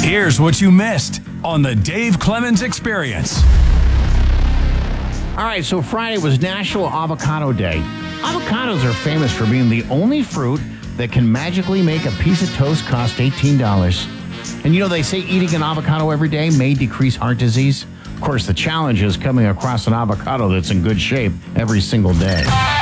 Here's what you missed on the Dave Clemens Experience. All right, so Friday was National Avocado Day. Avocados are famous for being the only fruit that can magically make a piece of toast cost $18. And you know, they say eating an avocado every day may decrease heart disease. Of course, the challenge is coming across an avocado that's in good shape every single day.